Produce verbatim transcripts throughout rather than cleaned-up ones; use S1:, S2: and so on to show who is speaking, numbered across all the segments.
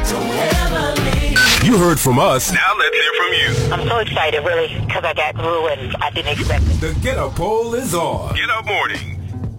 S1: Don't ever leave.
S2: You heard from us.
S3: Now let's hear from you.
S4: I'm so excited, really, because I got through and I didn't expect it.
S2: The Get Up poll is on.
S3: Get Up Morning.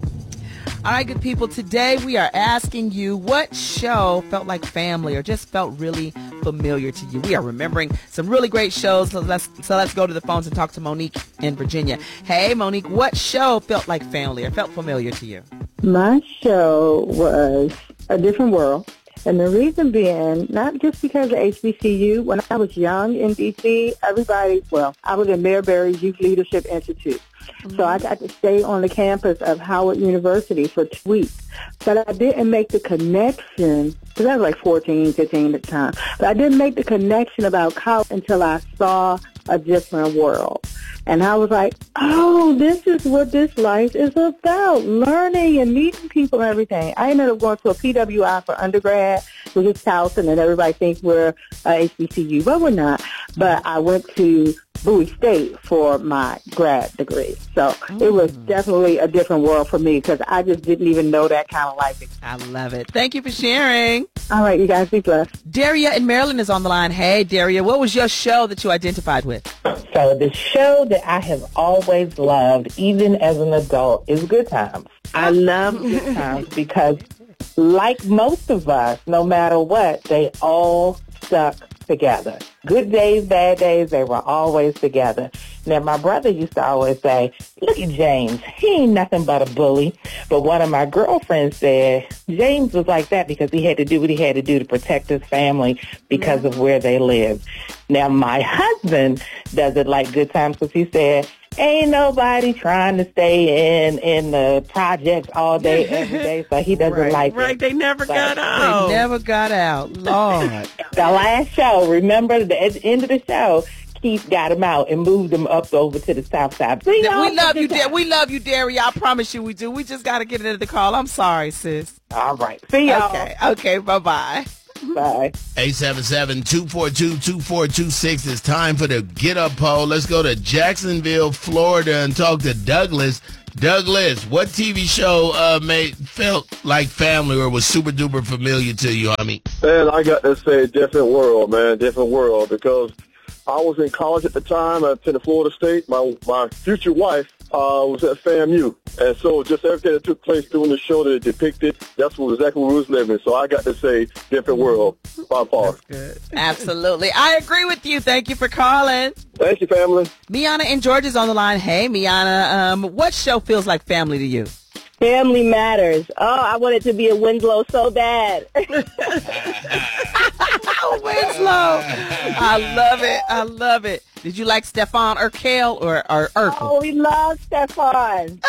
S5: All right, good people. Today we are asking you what show felt like family or just felt really familiar to you. We are remembering some really great shows. So let's so let's go to the phones and talk to Monique in Virginia. Hey, Monique, what show felt like family or felt familiar to you?
S6: My show was A Different World. And the reason being, not just because of H B C U. When I was young in D C, everybody, well, I was in Maryberry's Youth Leadership Institute. Mm-hmm. So I got to stay on the campus of Howard University for two weeks. But I didn't make the connection, because I was like fourteen, fifteen at the time. But I didn't make the connection about college until I saw A Different World. And I was like, oh, this is what this life is about, learning and meeting people and everything. I ended up going to a P W I for undergrad, which is Towson, and everybody thinks we're uh, H B C U, but we're not. But I went to Bowie State for my grad degree. So mm. it was definitely a different world for me because I just didn't even know that kind of life.
S5: I love it. Thank you for sharing.
S6: All right, you guys be blessed.
S5: Daria in Maryland is on the line. Hey, Daria, what was your show that you identified with?
S7: So the show that I have always loved, even as an adult, is Good Times. I love Good Times because, like most of us, no matter what, they all stuck together. Good days, bad days, they were always together. Now, my brother used to always say, look at James. He ain't nothing but a bully. But one of my girlfriends said James was like that because he had to do what he had to do to protect his family because of where they lived. Now, my husband does it like Good Times because he said, ain't nobody trying to stay in in the projects all day, every day, so he doesn't
S5: right,
S7: like
S5: right.
S7: it.
S5: Right, they never so, got out. They never got out. Lord.
S7: The last show, remember, the, at the end of the show, Keith got him out and moved him up over to the south side. See,
S5: we love you, Dar- we love you, Daria. I promise you we do. We just got to get into the call. I'm sorry, sis.
S7: All right. See y'all.
S5: Okay, okay, bye-bye.
S7: Bye.
S8: eight seven seven, two four two, two four two six. It's time for the Get Up poll. Let's go to Jacksonville, Florida, and talk to Douglas. Douglas, what T V show uh, made felt like family or was super duper familiar to you? I mean,
S9: man, I got to say, different world, man, different world, because I was in college at the time. I attended Florida State. My my future wife uh, was at FAMU. And so just everything that took place during the show that it depicted, that's what exactly what we was living. So I got to say, different world by far.
S5: That's good. Absolutely. I agree with you. Thank you for calling.
S9: Thank you, family.
S5: Miana in Georgia's on the line. Hey, Miana, um, what show feels like family to you?
S10: Family Matters. Oh, I wanted to be a Winslow so bad.
S5: Winslow. I love it. I love it. Did you like Stefan Urkel or, or Urkel?
S10: Oh, we love Stefan.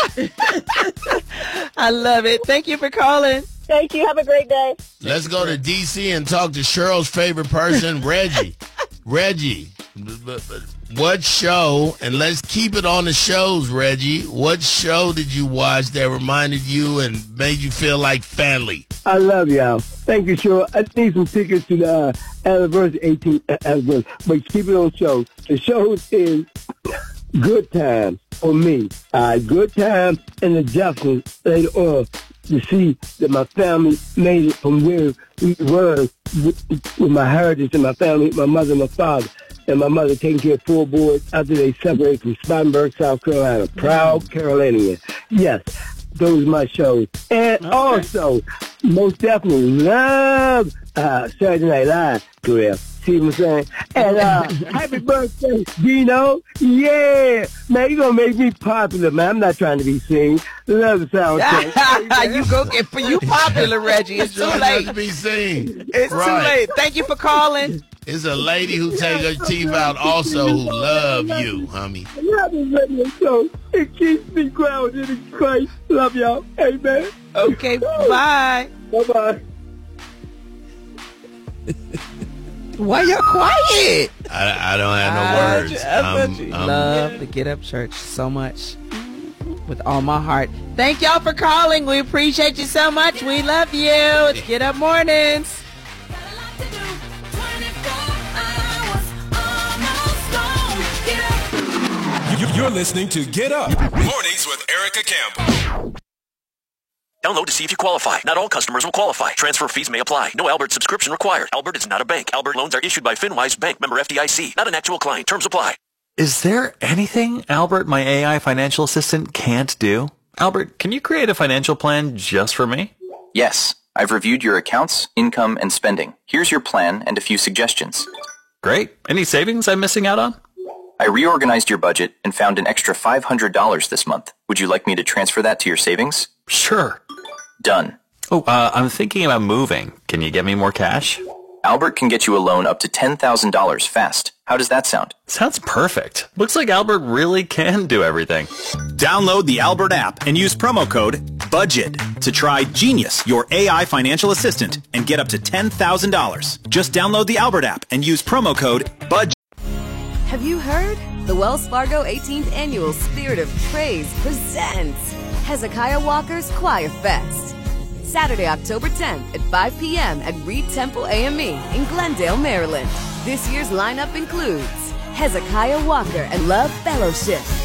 S5: I love it. Thank you for calling.
S10: Thank you. Have a great day.
S8: Let's go to D C and talk to Cheryl's favorite person, Reggie. Reggie, what show, and let's keep it on the shows, Reggie, what show did you watch that reminded you and made you feel like family?
S11: I love y'all. Thank you, Cheryl. I need some tickets to the uh, anniversary, eighteenth anniversary, but keep it on show. The show is Good Times for me. Uh, Good Times and the Jeffersons later on to see that my family made it from where we were with, with my heritage and my family, my mother and my father. And my mother taking care of four boys after they separated from Spartanburg, South Carolina. Proud Carolinian. Yes, those are my shows. And okay. Also, most definitely love uh, Saturday Night Live career. See what I'm saying? And uh, happy birthday, Dino. Yeah. Man, you're going to make me popular, man. I'm not trying to be seen. Love the soundtrack.
S5: You go get for you popular, Reggie. It's too late.
S8: to be seen.
S5: It's right. too late. Thank you for calling.
S8: It's a lady who take her teeth out also who love you, homie.
S11: I love this radio show. It keeps me grounded in Christ. Love y'all. Amen.
S5: Okay, bye.
S11: Bye-bye.
S5: Why y'all quiet?
S8: I, I don't have no
S5: I
S8: words.
S5: I um, um, love the Get Up Church so much. With all my heart. Thank y'all for calling. We appreciate you so much. We love you. It's Get Up Mornings.
S2: You're listening to Get Up
S3: Mornings with Erica Campbell.
S1: Download to see if you qualify. Not all customers will qualify. Transfer fees may apply. No Albert subscription required. Albert is not a bank. Albert loans are issued by FinWise Bank, member F D I C. Not an actual client. Terms apply.
S12: Is there anything Albert, my A I financial assistant, can't do? Albert, can you create a financial plan just for me?
S13: Yes. I've reviewed your accounts, income, and spending. Here's your plan and a few suggestions.
S12: Great. Any savings I'm missing out on?
S13: I reorganized your budget and found an extra five hundred dollars this month. Would you like me to transfer that to your savings?
S12: Sure.
S13: Done.
S12: Oh, uh, I'm thinking about moving. Can you get me more cash?
S13: Albert can get you a loan up to ten thousand dollars fast. How does that sound?
S12: Sounds perfect. Looks like Albert really can do everything.
S14: Download the Albert app and use promo code BUDGET to try Genius, your A I financial assistant, and get up to ten thousand dollars. Just download the Albert app and use promo code BUDGET.
S15: Have you heard? The Wells Fargo eighteenth Annual Spirit of Praise presents Hezekiah Walker's Choir Fest. Saturday, October tenth at five p.m. at Reed Temple A M E in Glendale, Maryland. This year's lineup includes Hezekiah Walker and Love Fellowship,